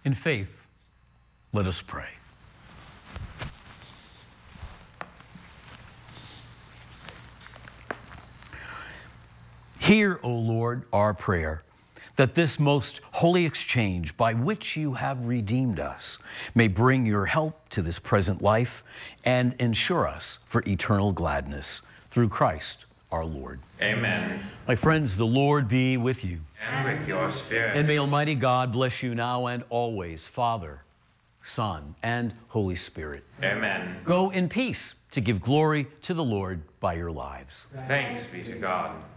In faith, let us pray. Hear, O Lord, our prayer, that this most holy exchange by which you have redeemed us may bring your help to this present life and ensure us for eternal gladness through Christ our Lord. Amen. My friends, the Lord be with you. And with your spirit. And may Almighty God bless you now and always, Father, Son, and Holy Spirit. Amen. Go in peace to give glory to the Lord by your lives. Thanks be to God.